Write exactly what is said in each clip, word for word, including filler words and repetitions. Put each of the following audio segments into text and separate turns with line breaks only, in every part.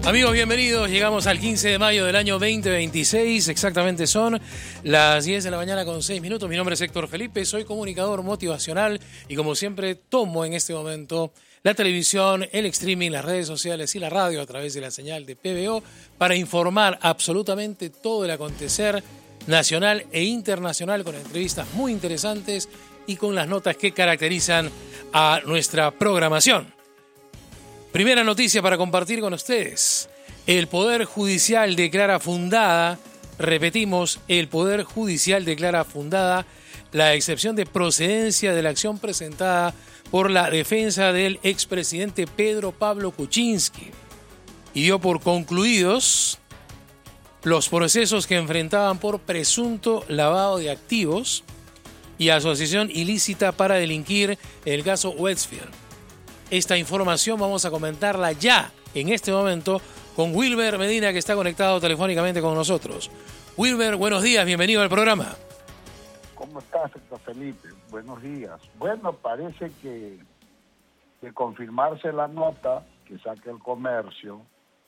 Amigos, bienvenidos. Llegamos al quince de mayo del año veinte veintiséis. Exactamente son las diez de la mañana con seis minutos. Mi nombre es Héctor Felipe, soy comunicador motivacional y como siempre tomo en este momento la televisión, el streaming, las redes sociales y la radio a través de la señal de P B O para informar absolutamente todo el acontecer nacional e internacional con entrevistas muy interesantes y con las notas que caracterizan a nuestra programación. Primera noticia para compartir con ustedes. El Poder Judicial declara fundada, repetimos, el Poder Judicial declara fundada la excepción de procedencia de la acción presentada por la defensa del expresidente Pedro Pablo Kuczynski y dio por concluidos los procesos que enfrentaban por presunto lavado de activos y asociación ilícita para delinquir en el caso Westfield. Esta información vamos a comentarla ya, en este momento, con Wilber Medina, que está conectado telefónicamente con nosotros. Wilber, buenos días, bienvenido al programa.
¿Cómo estás, Héctor Felipe? Buenos días. Bueno, parece que de confirmarse la nota que saca el Comercio,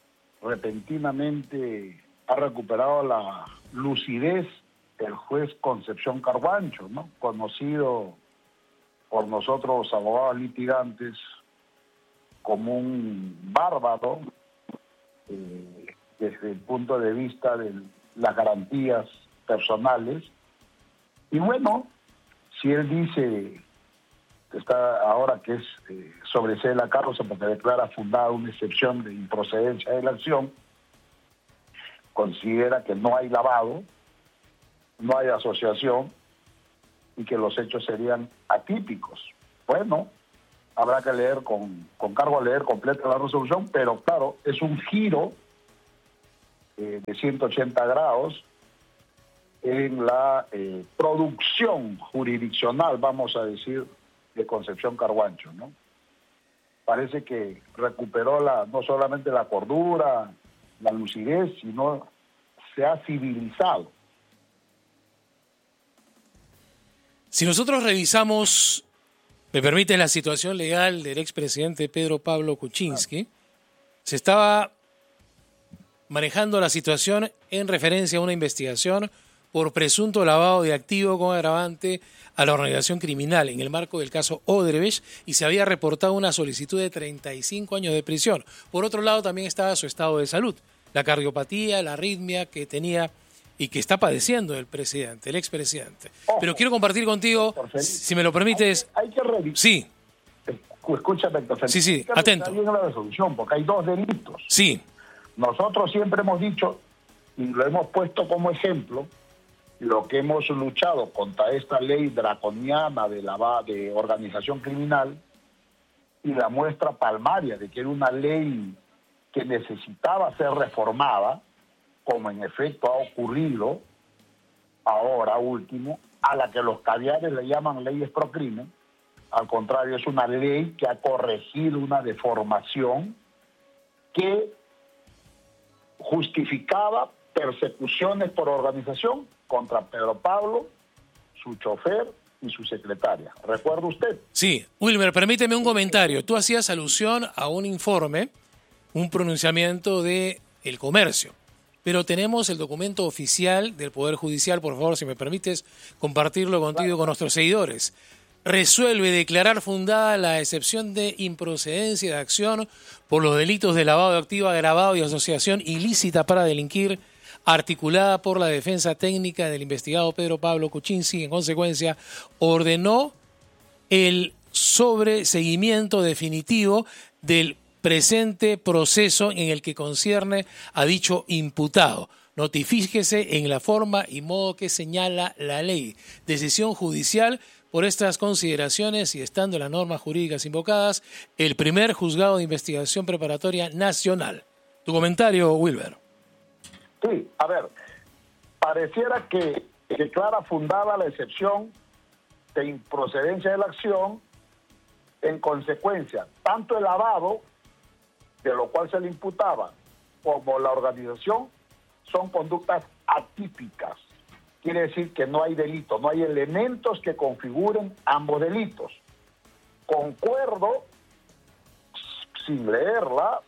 repentinamente ha recuperado la lucidez el juez Concepción Carguancho, ¿no? Conocido por nosotros los abogados litigantes como un bárbaro eh, desde el punto de vista de las garantías personales. Y bueno, si él dice que está ahora que es eh, sobresee la causa porque declara fundada una excepción de improcedencia de la acción, considera que no hay lavado, no hay asociación y que los hechos serían atípicos. Bueno, habrá que leer con, con cargo a leer completa la resolución, pero claro, es un giro eh, de ciento ochenta grados en la eh, producción jurisdiccional, vamos a decir, de Concepción Carguancho, ¿no? Parece que recuperó la no solamente la cordura, la lucidez, sino se ha civilizado.
Si nosotros revisamos, me permite, la situación legal del expresidente Pedro Pablo Kuczynski, se estaba manejando la situación en referencia a una investigación por presunto lavado de activos con agravante a la organización criminal en el marco del caso Odebrecht y se había reportado una solicitud de treinta y cinco años de prisión. Por otro lado, también estaba su estado de salud, la cardiopatía, la arritmia que tenía y que está padeciendo el presidente, el expresidente. Ojo, pero quiero compartir contigo, si me lo permites.
Hay, hay que revisar.
Sí.
Escúchame, Héctor.
Sí, sí,
hay que
atento.
Bien la resolución, porque hay dos delitos.
Sí.
Nosotros siempre hemos dicho, y lo hemos puesto como ejemplo, lo que hemos luchado contra esta ley draconiana de, la, de organización criminal y la muestra palmaria de que era una ley que necesitaba ser reformada, como en efecto ha ocurrido ahora último, a la que los caviares le llaman leyes pro crimen. Al contrario, es una ley que ha corregido una deformación que justificaba persecuciones por organización contra Pedro Pablo, su chofer y su secretaria. ¿Recuerda usted?
Sí. Wilmer, permíteme un comentario. Tú hacías alusión a un informe, un pronunciamiento de El Comercio. Pero tenemos el documento oficial del Poder Judicial, por favor, si me permites compartirlo contigo y con nuestros seguidores. Resuelve declarar fundada la excepción de improcedencia de acción por los delitos de lavado de activos agravado y asociación ilícita para delinquir, articulada por la defensa técnica del investigado Pedro Pablo Kuczynski. En consecuencia, ordenó el sobreseguimiento definitivo del presente proceso en el que concierne a dicho imputado. Notifíquese en la forma y modo que señala la ley. Decisión judicial. Por estas consideraciones y estando las normas jurídicas invocadas, el primer juzgado de investigación preparatoria nacional. Tu comentario, Wilber.
Sí, a ver, pareciera que declara fundada la excepción de improcedencia de la acción. En consecuencia, tanto el lavado, de lo cual se le imputaba, como la organización, son conductas atípicas. Quiere decir que no hay delito, no hay elementos que configuren ambos delitos. Concuerdo, sin leerla,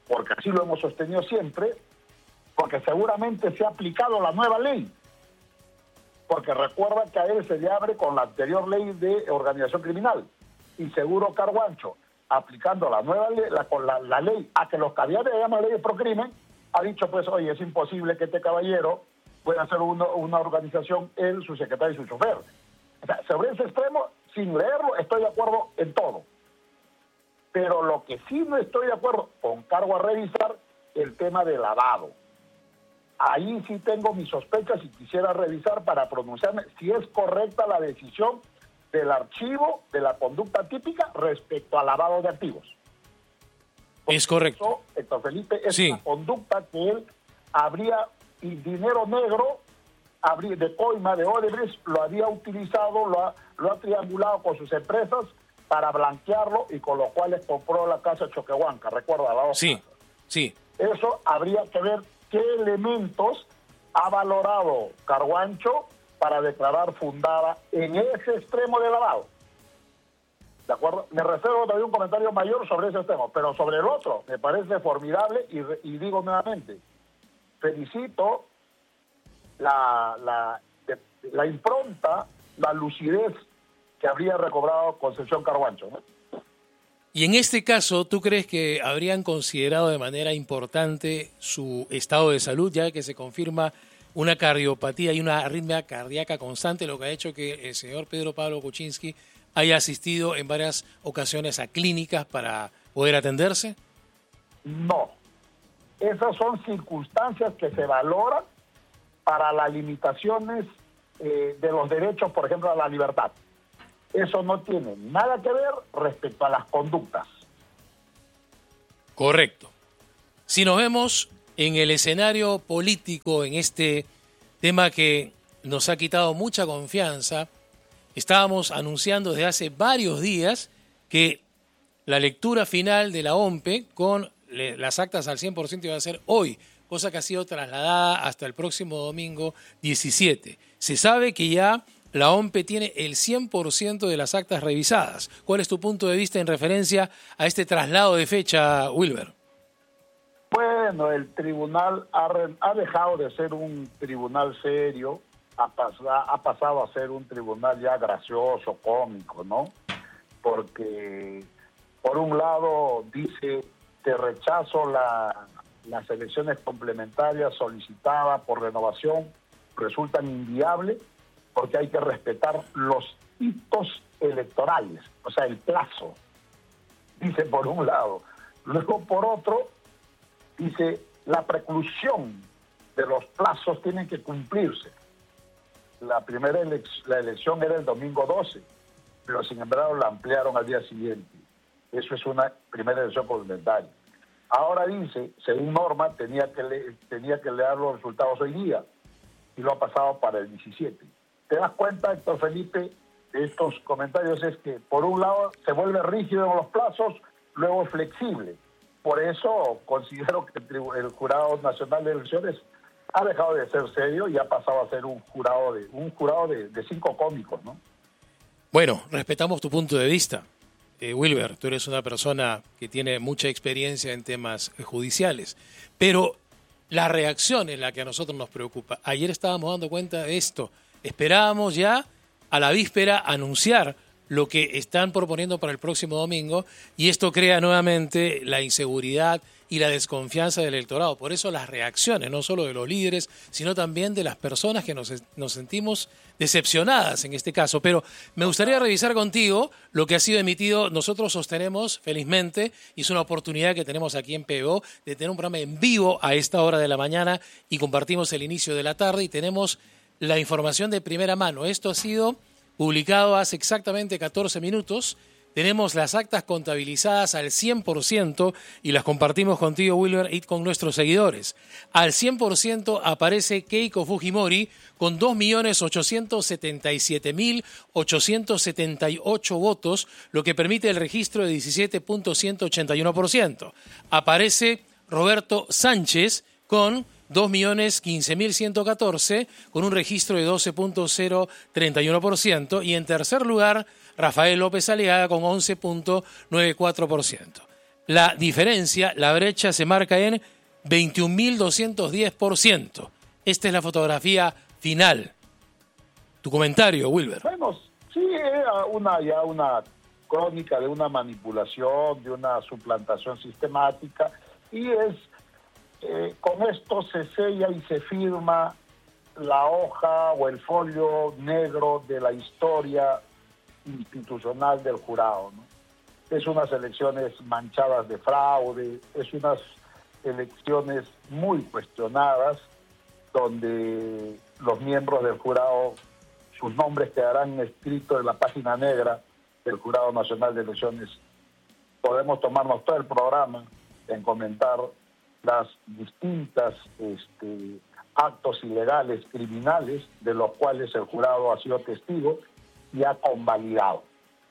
porque así lo hemos sostenido siempre, porque seguramente se ha aplicado la nueva ley. Porque recuerda que a él se le abre con la anterior ley de organización criminal. Y seguro Carguancho, aplicando la nueva ley, la, con la, la ley a que los caviares le llaman ley de procrimen, ha dicho, pues, oye, es imposible que este caballero pueda hacer uno, una organización, él, su secretario y su chofer. O sea, sobre ese extremo, sin leerlo, estoy de acuerdo en todo. Pero lo que sí no estoy de acuerdo, con cargo a revisar, el tema de lavado. Ahí sí tengo mis sospechas y quisiera revisar para pronunciarme si es correcta la decisión del archivo de la conducta típica respecto al lavado de activos. Porque
es correcto.
Eso, Héctor Felipe, es
sí.
una conducta que él habría, y dinero negro habría, de coima, de Odebrecht, lo había utilizado, lo ha, lo ha triangulado con sus empresas para blanquearlo y con lo cual les compró la casa Choquehuanca, recuerda la
Sí,
casa.
sí.
Eso habría que ver qué elementos ha valorado Carguancho para declarar fundada en ese extremo de lavado. ¿De acuerdo? Me reservo todavía un comentario mayor sobre ese tema, pero sobre el otro me parece formidable y, y digo nuevamente, felicito la, la, la impronta, la lucidez que habría recobrado Concepción Carguancho, ¿no?
Y en este caso, ¿tú crees que habrían considerado de manera importante su estado de salud, ya que se confirma una cardiopatía y una arritmia cardíaca constante, lo que ha hecho que el señor Pedro Pablo Kuczynski haya asistido en varias ocasiones a clínicas para poder atenderse?
No. Esas son circunstancias que se valoran para las limitaciones eh, de los derechos, por ejemplo, a la libertad. Eso no tiene nada que ver respecto a las conductas.
Correcto. Si nos vemos en el escenario político, en este tema que nos ha quitado mucha confianza, estábamos anunciando desde hace varios días que la lectura final de la O M P E con las actas al cien por ciento iba a ser hoy, cosa que ha sido trasladada hasta el próximo domingo diecisiete. Se sabe que ya la O M P E tiene el cien por ciento de las actas revisadas. ¿Cuál es tu punto de vista en referencia a este traslado de fecha, Wilber?
Bueno, el tribunal ha, re, ha dejado de ser un tribunal serio, ha, pas, ha, ha pasado a ser un tribunal ya gracioso, cómico, ¿no? Porque, por un lado, dice, te rechazo la, las elecciones complementarias solicitadas por renovación, resultan inviables, porque hay que respetar los hitos electorales, o sea, el plazo, dice por un lado. Luego, por otro, dice, la preclusión de los plazos tiene que cumplirse. La primera elec la elección era el domingo doce, pero sin embargo la ampliaron al día siguiente. Eso es una primera elección complementaria. Ahora dice, según norma, tenía que, le tenía que leer los resultados hoy día, y lo ha pasado para el diecisiete. ¿Te das cuenta, Héctor Felipe, de estos comentarios? Es que, por un lado, se vuelve rígido en los plazos, luego flexible. Por eso considero que el, el Jurado Nacional de Elecciones ha dejado de ser serio y ha pasado a ser un jurado de un jurado de, de cinco cómicos, ¿no?
Bueno, respetamos tu punto de vista. Eh, Wilber, tú eres una persona que tiene mucha experiencia en temas judiciales, pero la reacción es la que a nosotros nos preocupa. Ayer estábamos dando cuenta de esto. Esperábamos ya a la víspera anunciar lo que están proponiendo para el próximo domingo y esto crea nuevamente la inseguridad y la desconfianza del electorado. Por eso las reacciones, no solo de los líderes, sino también de las personas que nos, nos sentimos decepcionadas en este caso. Pero me gustaría revisar contigo lo que ha sido emitido. Nosotros sostenemos, felizmente, y es una oportunidad que tenemos aquí en P B O, de tener un programa en vivo a esta hora de la mañana y compartimos el inicio de la tarde y tenemos la información de primera mano. Esto ha sido publicado hace exactamente catorce minutos. Tenemos las actas contabilizadas al cien por ciento y las compartimos contigo, Wilber, y con nuestros seguidores. Al cien por ciento aparece Keiko Fujimori con dos millones ochocientos setenta y siete mil ochocientos setenta y ocho votos, lo que permite el registro de diecisiete punto ciento ochenta y uno por ciento. Aparece Roberto Sánchez con dos millones quince mil ciento catorce, con un registro de doce punto cero treinta y uno por ciento. Y en tercer lugar, Rafael López Aliaga con once punto noventa y cuatro por ciento. la diferencia, la brecha se marca en veintiún mil doscientos diez por ciento. Esta es la fotografía final. Tu comentario, Wilber.
Bueno, sí, era una, ya una crónica de una manipulación, de una suplantación sistemática, y es eh, con esto se sella y se firma la hoja o el folio negro de la historia institucional del jurado, ¿no? Es unas elecciones manchadas de fraude, es unas elecciones muy cuestionadas, donde los miembros del jurado, sus nombres quedarán escritos en la página negra del Jurado Nacional de Elecciones. Podemos tomarnos todo el programa en comentar las distintas este, actos ilegales, criminales, de los cuales el jurado ha sido testigo y ha convalidado.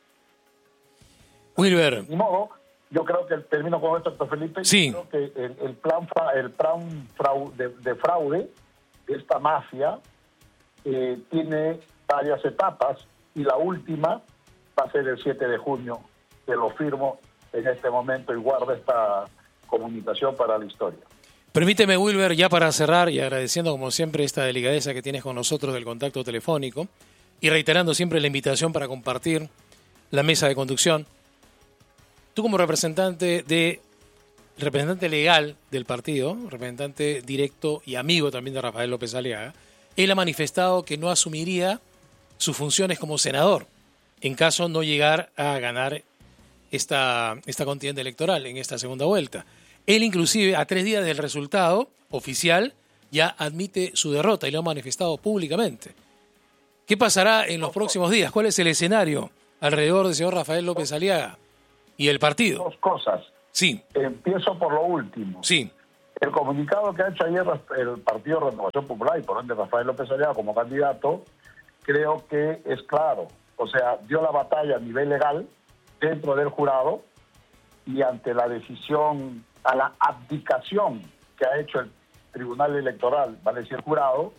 Wilber.
Ni modo, yo creo que, termino con esto, doctor Felipe,
sí.
Creo que el, el plan, el plan fraude, de, de fraude de esta mafia eh, tiene varias etapas, y la última va a ser el siete de junio, que lo firmo en este momento y guardo esta comunicación para la historia.
Permíteme, Wilber, ya para cerrar y agradeciendo como siempre esta delicadeza que tienes con nosotros del contacto telefónico y reiterando siempre la invitación para compartir la mesa de conducción. Tú como representante de representante legal del partido, representante directo y amigo también de Rafael López Aliaga, él ha manifestado que no asumiría sus funciones como senador en caso no llegar a ganar esta, esta contienda electoral en esta segunda vuelta. Él inclusive a tres días del resultado oficial ya admite su derrota y lo ha manifestado públicamente. ¿Qué pasará en los próximos días? ¿Cuál es el escenario alrededor del señor Rafael López Aliaga y el partido?
Dos cosas.
Sí.
Empiezo por lo último.
Sí.
El comunicado que ha hecho ayer el Partido Renovación Popular y por ende Rafael López Aliaga como candidato, creo que es claro. O sea, dio la batalla a nivel legal dentro del jurado y ante la decisión, a la abdicación que ha hecho el Tribunal Electoral, vale decir el jurado,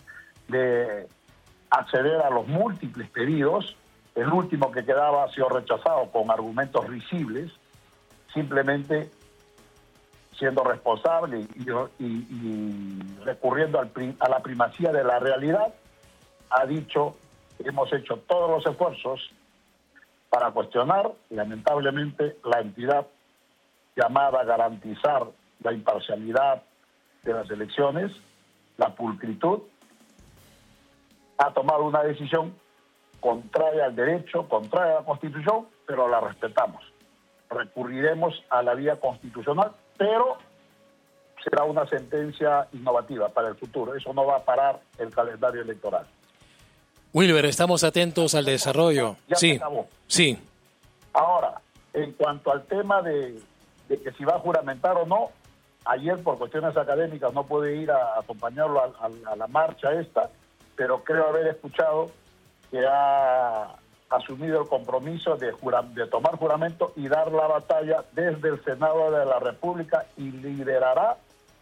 de acceder a los múltiples pedidos. El último que quedaba ha sido rechazado con argumentos risibles, simplemente siendo responsable y, y, y recurriendo al, a la primacía de la realidad, ha dicho: hemos hecho todos los esfuerzos para cuestionar, y lamentablemente la entidad llamada a garantizar la imparcialidad de las elecciones, la pulcritud, ha tomado una decisión contraria al derecho, contraria a la Constitución, pero la respetamos. Recurriremos a la vía constitucional, pero será una sentencia innovativa para el futuro. Eso no va a parar el calendario electoral.
Wilber, estamos atentos al desarrollo.
Ya
sí,
se acabó.
Sí.
Ahora, en cuanto al tema de, de que si va a juramentar o no, ayer por cuestiones académicas no pude ir a, a acompañarlo a, a, a la marcha esta, pero creo haber escuchado que ha asumido el compromiso de, jura, de tomar juramento y dar la batalla desde el Senado de la República, y liderará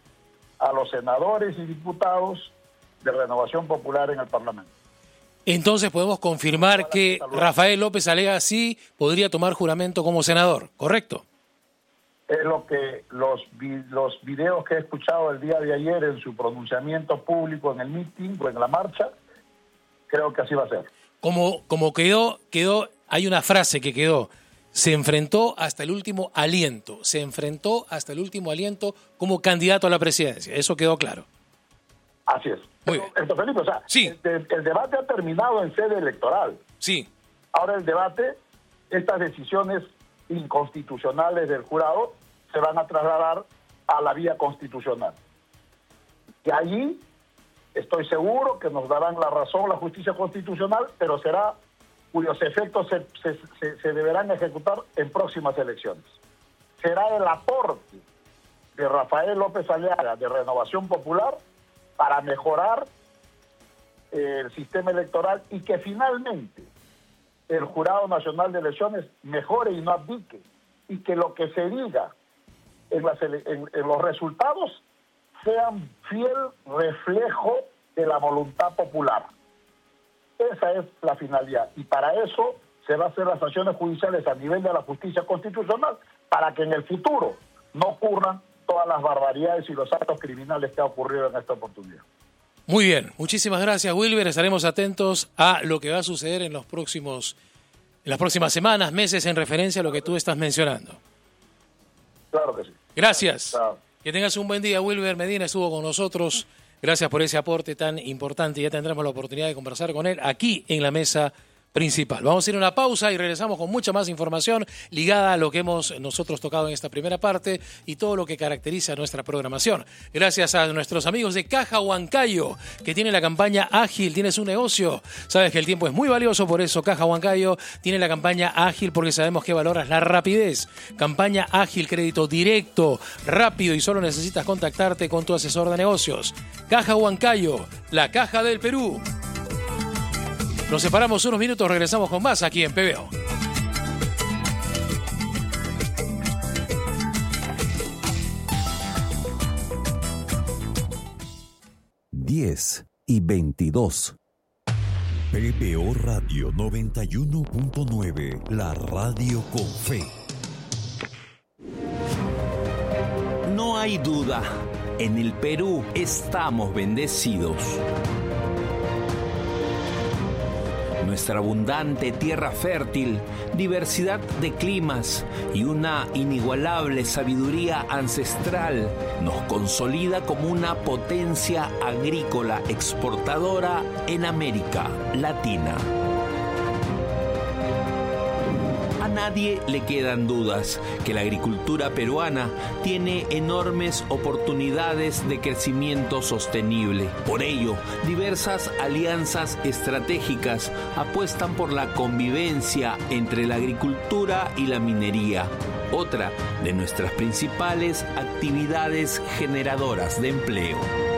a los senadores y diputados de Renovación Popular en el Parlamento.
Entonces podemos confirmar que Rafael López Aliaga sí podría tomar juramento como senador, ¿correcto?
Es lo que los, los videos que he escuchado el día de ayer en su pronunciamiento público en el meeting o en la marcha, creo que así va a ser.
Como, como quedó, quedó, hay una frase que quedó: se enfrentó hasta el último aliento, se enfrentó hasta el último aliento como candidato a la presidencia. Eso quedó claro.
Así es.
Muy bien.
Entonces, Felipe, o sea,
sí.
el, el debate ha terminado en sede electoral.
Sí.
Ahora el debate, estas decisiones inconstitucionales del jurado se van a trasladar a la vía constitucional. Y allí estoy seguro que nos darán la razón la justicia constitucional, pero será cuyos efectos se, se, se, se deberán ejecutar en próximas elecciones. Será el aporte de Rafael López Aliaga de Renovación Popular para mejorar eh, el sistema electoral y que finalmente el Jurado Nacional de Elecciones mejore y no abdique, y que lo que se diga en, las, en, en los resultados sean fiel reflejo de la voluntad popular. Esa es la finalidad, y para eso se va a hacer las acciones judiciales a nivel de la justicia constitucional para que en el futuro no ocurran todas las barbaridades y los actos criminales que ha ocurrido en esta oportunidad.
Muy bien, muchísimas gracias, Wilber. Estaremos atentos a lo que va a suceder en los próximos, en las próximas semanas, meses, en referencia a lo que tú estás mencionando.
Claro que sí.
Gracias.
Chao.
Que tengas un buen día. Wilber Medina estuvo con nosotros. Gracias por ese aporte tan importante. Ya tendremos la oportunidad de conversar con él aquí en la mesa principal. Vamos a ir a una pausa y regresamos con mucha más información ligada a lo que hemos nosotros tocado en esta primera parte y todo lo que caracteriza nuestra programación. Gracias a nuestros amigos de Caja Huancayo, que tiene la campaña Ágil. Tienes un negocio, sabes que el tiempo es muy valioso, por eso Caja Huancayo tiene la campaña Ágil, porque sabemos que valoras la rapidez. Campaña Ágil, crédito directo, rápido, y solo necesitas contactarte con tu asesor de negocios. Caja Huancayo, la caja del Perú. Nos separamos unos minutos, regresamos con más aquí en P B O.
diez y veintidós. P B O Radio noventa y uno punto nueve, la radio con fe.
No hay duda, en el Perú estamos bendecidos. Nuestra abundante tierra fértil, diversidad de climas y una inigualable sabiduría ancestral nos consolida como una potencia agrícola exportadora en América Latina. A nadie le quedan dudas que la agricultura peruana tiene enormes oportunidades de crecimiento sostenible. Por ello, diversas alianzas estratégicas apuestan por la convivencia entre la agricultura y la minería, otra de nuestras principales actividades generadoras de empleo.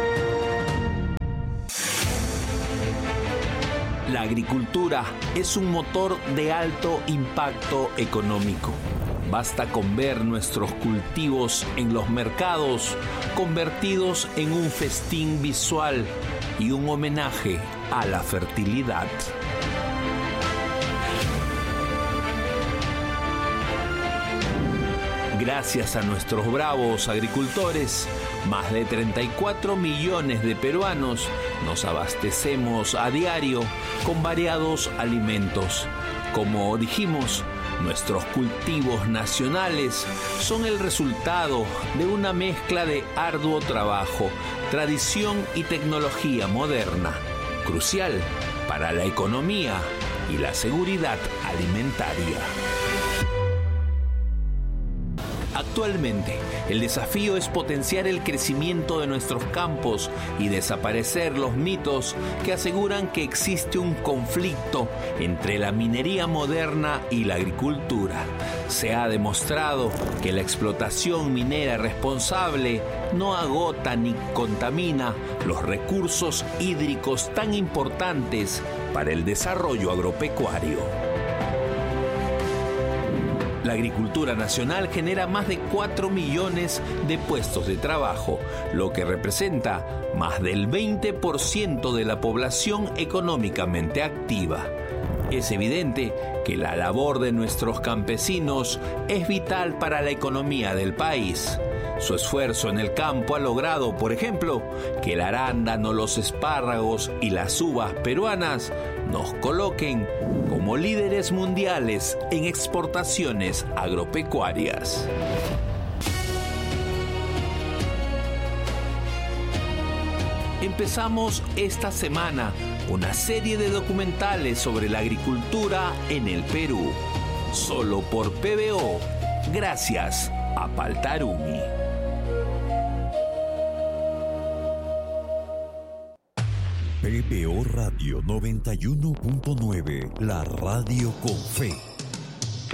La agricultura es un motor de alto impacto económico. Basta con ver nuestros cultivos en los mercados convertidos en un festín visual y un homenaje a la fertilidad. Gracias a nuestros bravos agricultores, más de treinta y cuatro millones de peruanos nos abastecemos a diario con variados alimentos. Como dijimos, nuestros cultivos nacionales son el resultado de una mezcla de arduo trabajo, tradición y tecnología moderna, crucial para la economía y la seguridad alimentaria. Actualmente, el desafío es potenciar el crecimiento de nuestros campos y desaparecer los mitos que aseguran que existe un conflicto entre la minería moderna y la agricultura. Se ha demostrado que la explotación minera responsable no agota ni contamina los recursos hídricos tan importantes para el desarrollo agropecuario. La agricultura nacional genera más de cuatro millones de puestos de trabajo, lo que representa más del veinte por ciento de la población económicamente activa. Es evidente que la labor de nuestros campesinos es vital para la economía del país. Su esfuerzo en el campo ha logrado, por ejemplo, que el arándano, los espárragos y las uvas peruanas nos coloquen como líderes mundiales en exportaciones agropecuarias. Empezamos esta semana una serie de documentales sobre la agricultura en el Perú, solo por P B O, gracias a Paltarumi.
P B O Radio noventa y uno punto nueve, la radio con fe.